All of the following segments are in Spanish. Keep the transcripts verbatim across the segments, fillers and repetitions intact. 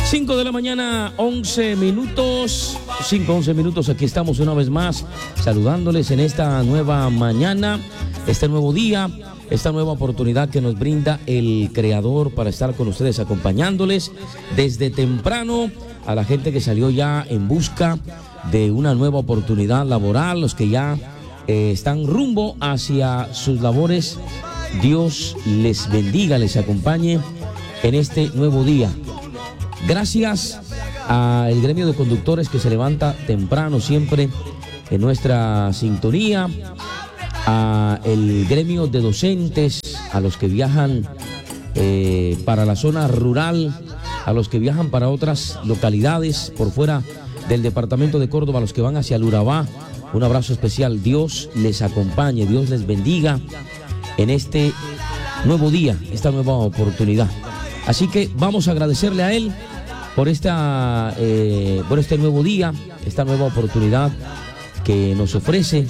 cinco de la mañana, once minutos, cinco, once minutos, aquí estamos una vez más saludándoles en esta nueva mañana, este nuevo día, esta nueva oportunidad que nos brinda el Creador para estar con ustedes acompañándoles desde temprano, a la gente que salió ya en busca de una nueva oportunidad laboral, los que ya eh, están rumbo hacia sus labores. Dios les bendiga, les acompañe en este nuevo día. Gracias al gremio de conductores que se levanta temprano siempre en nuestra sintonía, a el gremio de docentes, a los que viajan eh, para la zona rural, a los que viajan para otras localidades por fuera del departamento de Córdoba, a los que van hacia el Urabá. Un abrazo especial. Dios les acompañe, Dios les bendiga en este nuevo día, esta nueva oportunidad. Así que vamos a agradecerle a Él por, esta, eh, por este nuevo día, esta nueva oportunidad que nos ofrece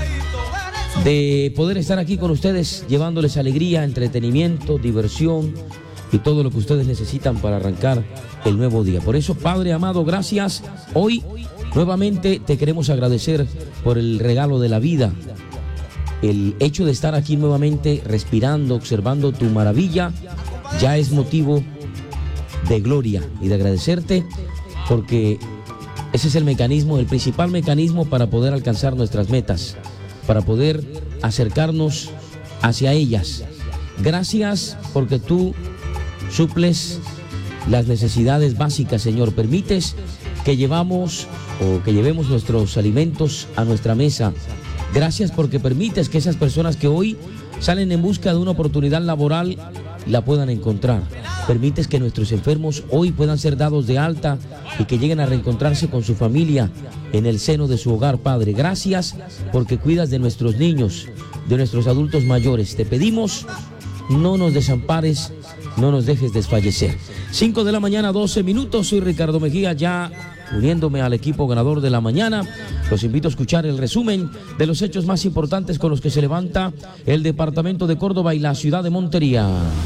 de poder estar aquí con ustedes, llevándoles alegría, entretenimiento, diversión y todo lo que ustedes necesitan para arrancar el nuevo día. Por eso, Padre amado, gracias. Hoy nuevamente te queremos agradecer por el regalo de la vida, el hecho de estar aquí nuevamente respirando, observando tu maravilla, ya es motivo de gloria y de agradecerte, porque ese es el mecanismo, el principal mecanismo para poder alcanzar nuestras metas, para poder acercarnos hacia ellas. Gracias porque tú suples las necesidades básicas, Señor. Permites que llevamos o que llevemos nuestros alimentos a nuestra mesa. Gracias porque permites que esas personas que hoy salen en busca de una oportunidad laboral la puedan encontrar. Permites que nuestros enfermos hoy puedan ser dados de alta y que lleguen a reencontrarse con su familia en el seno de su hogar, Padre. Gracias porque cuidas de nuestros niños, de nuestros adultos mayores. Te pedimos, no nos desampares, no nos dejes desfallecer. cinco de la mañana, doce minutos. Soy Ricardo Mejía, ya uniéndome al equipo ganador de la mañana. Los invito a escuchar el resumen de los hechos más importantes con los que se levanta el departamento de Córdoba y la ciudad de Montería.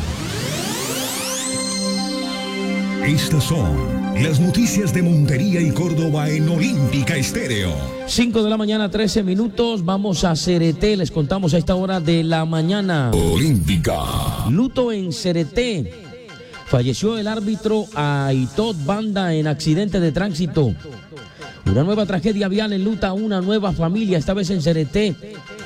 Estas son las noticias de Montería y Córdoba en Olímpica Estéreo. cinco de la mañana, trece minutos. Vamos a Cereté. Les contamos a esta hora de la mañana. Olímpica. Luto en Cereté. Falleció el árbitro Aitot Banda en accidente de tránsito. Una nueva tragedia vial enluta a una nueva familia, esta vez en Cereté.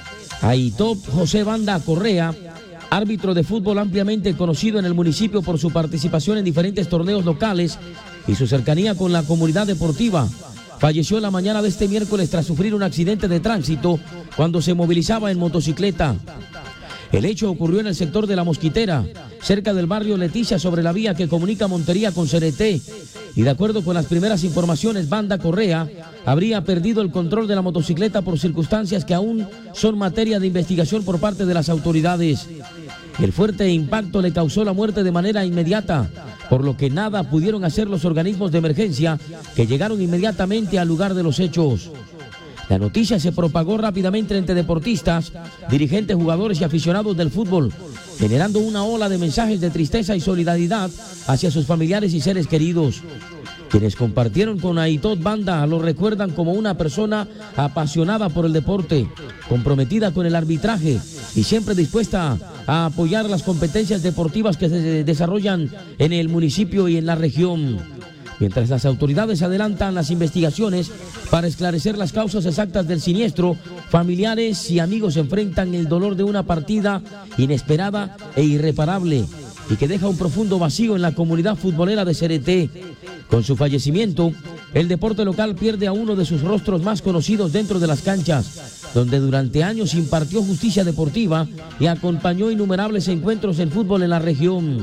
Aitot José Banda Correa, árbitro de fútbol ampliamente conocido en el municipio por su participación en diferentes torneos locales y su cercanía con la comunidad deportiva, falleció la mañana de este miércoles tras sufrir un accidente de tránsito cuando se movilizaba en motocicleta. El hecho ocurrió en el sector de La Mosquitera, cerca del barrio Leticia, sobre la vía que comunica Montería con Cereté. Y de acuerdo con las primeras informaciones, Banda Correa habría perdido el control de la motocicleta por circunstancias que aún son materia de investigación por parte de las autoridades. El fuerte impacto le causó la muerte de manera inmediata, por lo que nada pudieron hacer los organismos de emergencia que llegaron inmediatamente al lugar de los hechos. La noticia se propagó rápidamente entre deportistas, dirigentes, jugadores y aficionados del fútbol, generando una ola de mensajes de tristeza y solidaridad hacia sus familiares y seres queridos. Quienes compartieron con Aitot Banda lo recuerdan como una persona apasionada por el deporte, comprometida con el arbitraje y siempre dispuesta a apoyar las competencias deportivas que se desarrollan en el municipio y en la región. Mientras las autoridades adelantan las investigaciones para esclarecer las causas exactas del siniestro, familiares y amigos enfrentan el dolor de una partida inesperada e irreparable y que deja un profundo vacío en la comunidad futbolera de Cereté. Con su fallecimiento, el deporte local pierde a uno de sus rostros más conocidos dentro de las canchas, donde durante años impartió justicia deportiva y acompañó innumerables encuentros en fútbol en la región.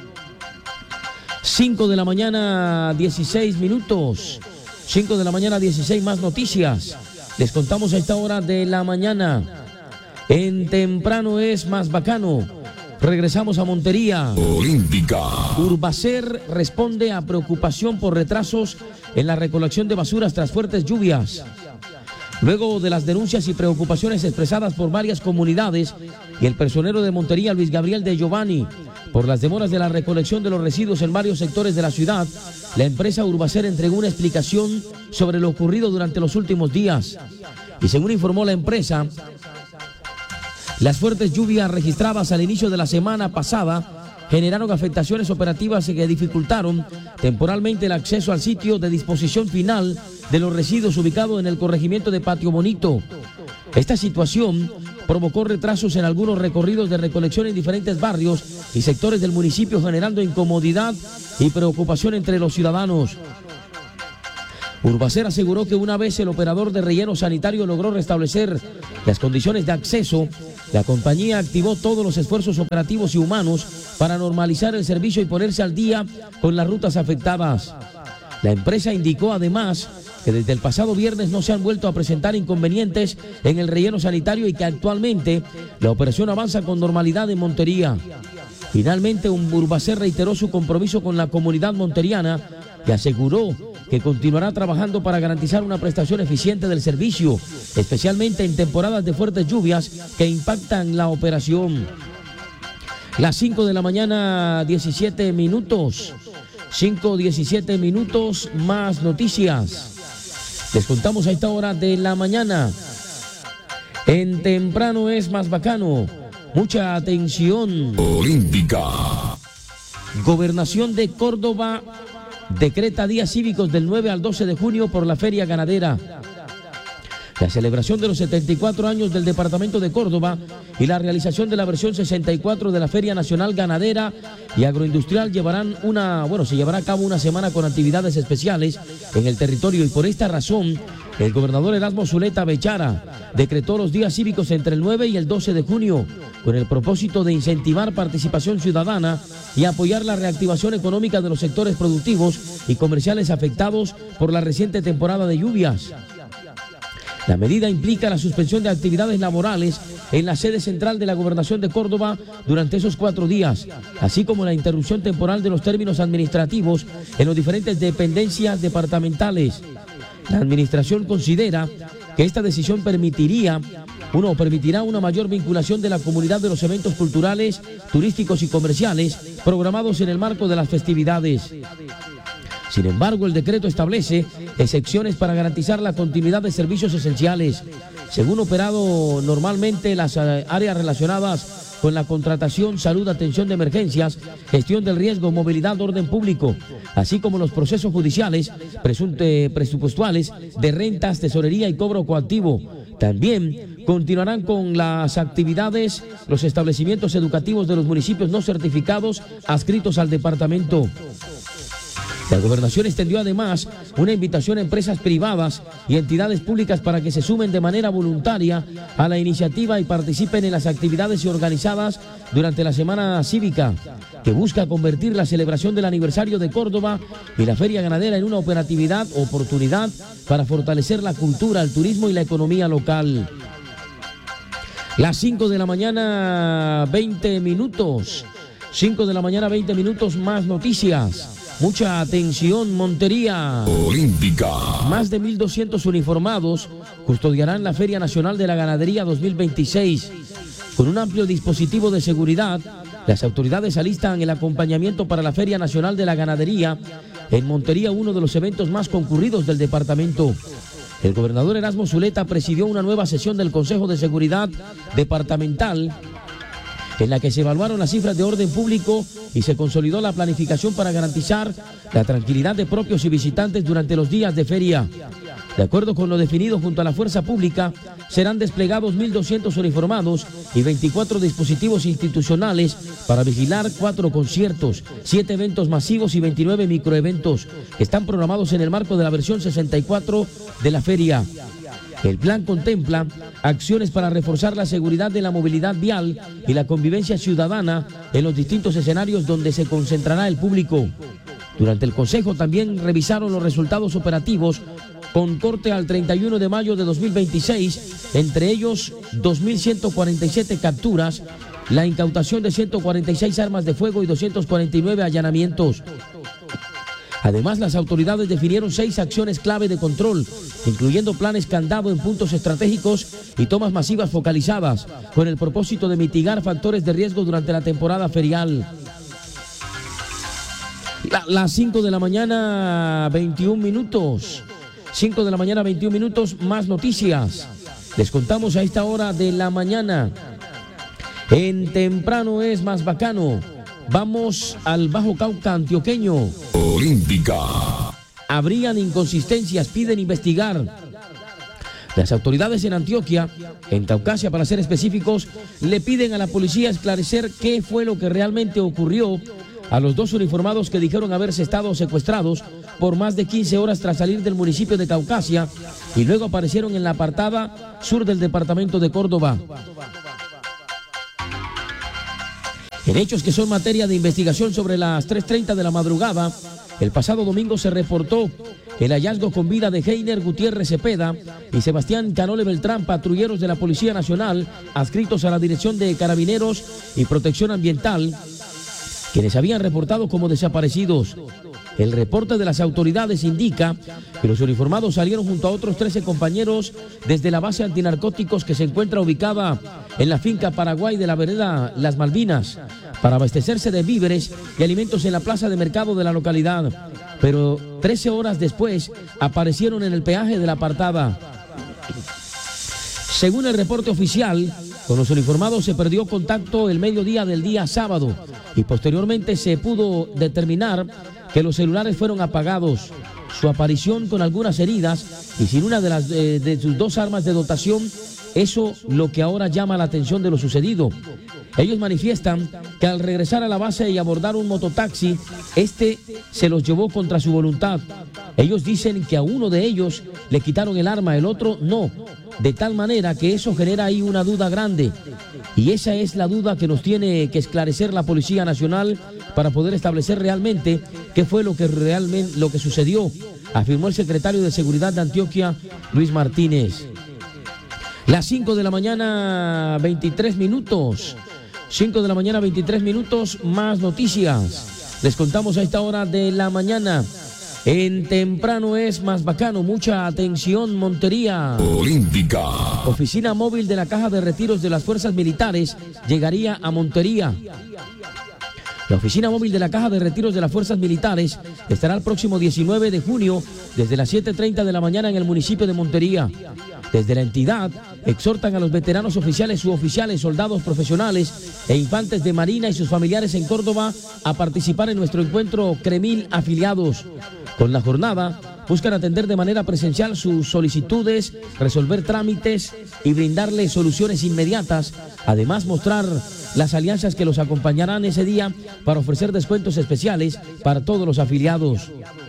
cinco de la mañana, dieciséis minutos. cinco de la mañana, dieciséis, más noticias. Les contamos a esta hora de la mañana. En Temprano es más bacano. Regresamos a Montería. Olímpica. Urbacer responde a preocupación por retrasos en la recolección de basuras tras fuertes lluvias. Luego de las denuncias y preocupaciones expresadas por varias comunidades y el personero de Montería, Luis Gabriel de Giovanni, por las demoras de la recolección de los residuos en varios sectores de la ciudad, la empresa Urbacer entregó una explicación sobre lo ocurrido durante los últimos días. Y según informó la empresa, las fuertes lluvias registradas al inicio de la semana pasada generaron afectaciones operativas que dificultaron temporalmente el acceso al sitio de disposición final de los residuos ubicado en el corregimiento de Patio Bonito. Esta situación provocó retrasos en algunos recorridos de recolección en diferentes barrios y sectores del municipio, generando incomodidad y preocupación entre los ciudadanos. Urbacer aseguró que una vez el operador de relleno sanitario logró restablecer las condiciones de acceso, la compañía activó todos los esfuerzos operativos y humanos para normalizar el servicio y ponerse al día con las rutas afectadas. La empresa indicó además que desde el pasado viernes no se han vuelto a presentar inconvenientes en el relleno sanitario y que actualmente la operación avanza con normalidad en Montería. Finalmente, Urbacer reiteró su compromiso con la comunidad monteriana y aseguró que continuará trabajando para garantizar una prestación eficiente del servicio, especialmente en temporadas de fuertes lluvias que impactan la operación. Las cinco de la mañana, diecisiete minutos. cinco, diecisiete minutos, más noticias. Les contamos a esta hora de la mañana. En temprano es más bacano. Mucha atención. Olímpica. Gobernación de Córdoba decreta días cívicos del nueve al doce de junio por la Feria Ganadera. La celebración de los setenta y cuatro años del Departamento de Córdoba y la realización de la versión sesenta y cuatro de la Feria Nacional Ganadera y Agroindustrial llevarán una, bueno, se llevará a cabo una semana con actividades especiales en el territorio, y por esta razón el gobernador Erasmo Zuleta Bechara decretó los días cívicos entre el nueve y el doce de junio con el propósito de incentivar participación ciudadana y apoyar la reactivación económica de los sectores productivos y comerciales afectados por la reciente temporada de lluvias. La medida implica la suspensión de actividades laborales en la sede central de la Gobernación de Córdoba durante esos cuatro días, así como la interrupción temporal de los términos administrativos en las diferentes dependencias departamentales. La administración considera que esta decisión permitiría, uno, permitirá una mayor vinculación de la comunidad de los eventos culturales, turísticos y comerciales programados en el marco de las festividades. Sin embargo, el decreto establece excepciones para garantizar la continuidad de servicios esenciales, según operado normalmente las áreas relacionadas con la contratación, salud, atención de emergencias, gestión del riesgo, movilidad, orden público, así como los procesos judiciales, presupuestales, de rentas, tesorería y cobro coactivo. También continuarán con las actividades los establecimientos educativos de los municipios no certificados adscritos al departamento. La gobernación extendió además una invitación a empresas privadas y entidades públicas para que se sumen de manera voluntaria a la iniciativa y participen en las actividades organizadas durante la Semana Cívica, que busca convertir la celebración del aniversario de Córdoba y la Feria Ganadera en una operatividad, oportunidad para fortalecer la cultura, el turismo y la economía local. Las cinco de la mañana, veinte minutos. cinco de la mañana, veinte minutos, más noticias. Mucha atención, Montería. Olímpica. Más de mil doscientos uniformados custodiarán la Feria Nacional de la Ganadería dos mil veintiséis. Con un amplio dispositivo de seguridad, las autoridades alistan el acompañamiento para la Feria Nacional de la Ganadería en Montería, uno de los eventos más concurridos del departamento. El gobernador Erasmo Zuleta presidió una nueva sesión del Consejo de Seguridad Departamental, en la que se evaluaron las cifras de orden público y se consolidó la planificación para garantizar la tranquilidad de propios y visitantes durante los días de feria. De acuerdo con lo definido junto a la fuerza pública, serán desplegados mil doscientos uniformados y veinticuatro dispositivos institucionales para vigilar cuatro conciertos, siete eventos masivos y veintinueve microeventos que están programados en el marco de la versión sesenta y cuatro de la feria. El plan contempla acciones para reforzar la seguridad de la movilidad vial y la convivencia ciudadana en los distintos escenarios donde se concentrará el público. Durante el Consejo también revisaron los resultados operativos con corte al treinta y uno de mayo de dos mil veintiséis, entre ellos dos mil ciento cuarenta y siete capturas, la incautación de ciento cuarenta y seis armas de fuego y doscientos cuarenta y nueve allanamientos. Además, las autoridades definieron seis acciones clave de control, incluyendo planes candado en puntos estratégicos y tomas masivas focalizadas, con el propósito de mitigar factores de riesgo durante la temporada ferial. La, las cinco de la mañana, veintiún minutos. cinco de la mañana, veintiún minutos, más noticias. Les contamos a esta hora de la mañana. En Temprano es más bacano. Vamos al Bajo Cauca antioqueño. Olímpica. Habrían inconsistencias, piden investigar. Las autoridades en Antioquia, en Caucasia para ser específicos, le piden a la policía esclarecer qué fue lo que realmente ocurrió a los dos uniformados que dijeron haberse estado secuestrados por más de quince horas tras salir del municipio de Caucasia y luego aparecieron en la apartada sur del departamento de Córdoba. En hechos que son materia de investigación, sobre las tres treinta de la madrugada, el pasado domingo se reportó el hallazgo con vida de Heiner Gutiérrez Cepeda y Sebastián Canole Beltrán, patrulleros de la Policía Nacional, adscritos a la Dirección de Carabineros y Protección Ambiental, quienes habían reportado como desaparecidos. El reporte de las autoridades indica que los uniformados salieron junto a otros trece compañeros desde la base antinarcóticos que se encuentra ubicada en la finca Paraguay de la vereda Las Malvinas para abastecerse de víveres y alimentos en la plaza de mercado de la localidad. Pero trece horas después aparecieron en el peaje de la apartada. Según el reporte oficial, con los uniformados se perdió contacto el mediodía del día sábado y posteriormente se pudo determinar que los celulares fueron apagados. Su aparición con algunas heridas y sin una de, las, eh, de sus dos armas de dotación, eso lo que ahora llama la atención de lo sucedido. Ellos manifiestan que al regresar a la base y abordar un mototaxi, este se los llevó contra su voluntad. Ellos dicen que a uno de ellos le quitaron el arma, el otro no, de tal manera que eso genera ahí una duda grande. Y esa es la duda que nos tiene que esclarecer la Policía Nacional para poder establecer realmente qué fue lo que realmente lo que sucedió, afirmó el secretario de Seguridad de Antioquia, Luis Martínez. Las cinco de la mañana, veintitrés minutos. cinco de la mañana, veintitrés minutos, más noticias. Les contamos a esta hora de la mañana. En Temprano es más bacano, mucha atención, Montería. Olímpica. Oficina móvil de la Caja de Retiros de las Fuerzas Militares llegaría a Montería. La oficina móvil de la Caja de Retiros de las Fuerzas Militares estará el próximo diecinueve de junio desde las siete treinta de la mañana en el municipio de Montería. Desde la entidad exhortan a los veteranos oficiales, suboficiales, soldados profesionales e infantes de Marina y sus familiares en Córdoba a participar en nuestro encuentro Cremil Afiliados. Con la jornada buscan atender de manera presencial sus solicitudes, resolver trámites y brindarles soluciones inmediatas. Además, mostrar las alianzas que los acompañarán ese día para ofrecer descuentos especiales para todos los afiliados.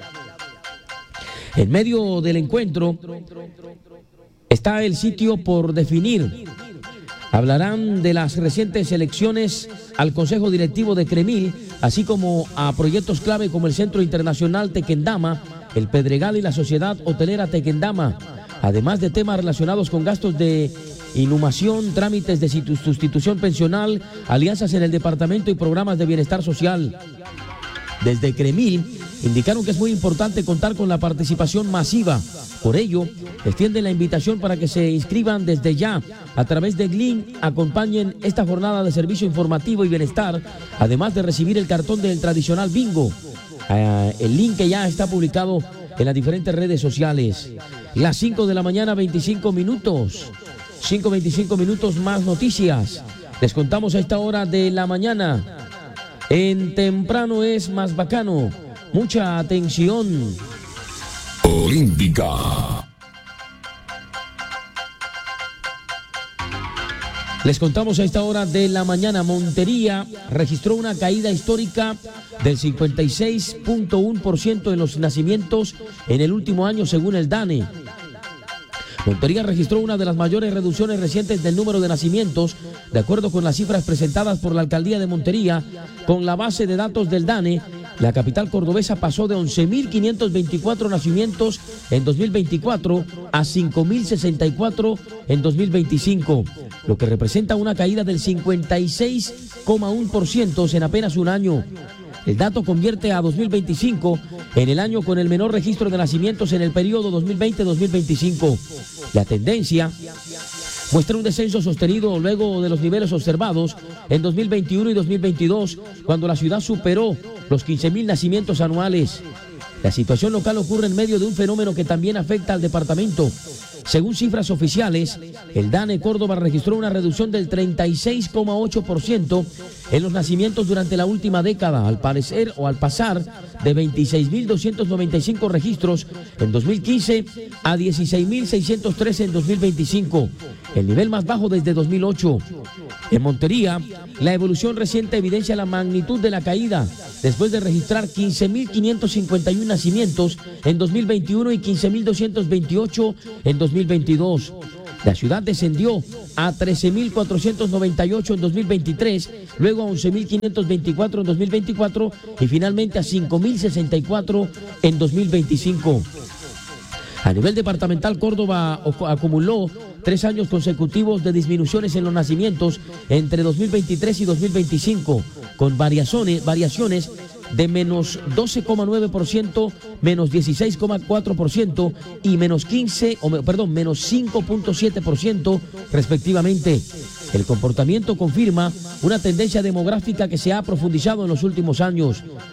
En medio del encuentro está el sitio por definir. Hablarán de las recientes elecciones al Consejo Directivo de Cremil, así como a proyectos clave como el Centro Internacional Tequendama, el Pedregal y la Sociedad Hotelera Tequendama, además de temas relacionados con gastos de inhumación, trámites de sustitución pensional, alianzas en el departamento y programas de bienestar social. Desde Cremil indicaron que es muy importante contar con la participación masiva. Por ello, extienden la invitación para que se inscriban desde ya a través de link, acompañen esta jornada de servicio informativo y bienestar, además de recibir el cartón del tradicional bingo. Uh, el link que ya está publicado en las diferentes redes sociales. Las cinco de la mañana, veinticinco minutos. cinco, veinticinco minutos, más noticias. Les contamos a esta hora de la mañana. En Temprano es más bacano. Mucha atención. Olímpica. Les contamos a esta hora de la mañana. Montería registró una caída histórica del cincuenta y seis punto uno por ciento en los nacimientos en el último año, según el DANE. Montería registró una de las mayores reducciones recientes del número de nacimientos, de acuerdo con las cifras presentadas por la Alcaldía de Montería. Con la base de datos del DANE, la capital cordobesa pasó de once mil quinientos veinticuatro nacimientos en dos mil veinticuatro a cinco mil sesenta y cuatro en dos mil veinticinco, lo que representa una caída del cincuenta y seis coma uno por ciento en apenas un año. El dato convierte a dos mil veinticinco en el año con el menor registro de nacimientos en el periodo dos mil veinte a dos mil veinticinco. La tendencia muestra un descenso sostenido luego de los niveles observados en dos mil veintiuno y dos mil veintidós, cuando la ciudad superó los quince mil nacimientos anuales. La situación local ocurre en medio de un fenómeno que también afecta al departamento. Según cifras oficiales, el DANE Córdoba registró una reducción del treinta y seis coma ocho por ciento en los nacimientos durante la última década, al parecer o al pasar de veintiséis mil doscientos noventa y cinco registros en dos mil quince a dieciséis mil seiscientos trece en dos mil veinticinco, el nivel más bajo desde dos mil ocho. En Montería, la evolución reciente evidencia la magnitud de la caída, después de registrar quince mil quinientos cincuenta y uno nacimientos en dos mil veintiuno y quince mil doscientos veintiocho en dos mil veintidós. La ciudad descendió a trece mil cuatrocientos noventa y ocho en dos mil veintitrés, luego a once mil quinientos veinticuatro en dos mil veinticuatro y finalmente a cinco mil sesenta y cuatro en dos mil veinticinco. A nivel departamental, Córdoba acumuló tres años consecutivos de disminuciones en los nacimientos entre dos mil veintitrés y dos mil veinticinco, con variaciones, variaciones de menos doce coma nueve por ciento, menos dieciséis coma cuatro por ciento y menos quince, o perdón, menos cinco punto siete por ciento respectivamente. El comportamiento confirma una tendencia demográfica que se ha profundizado en los últimos años.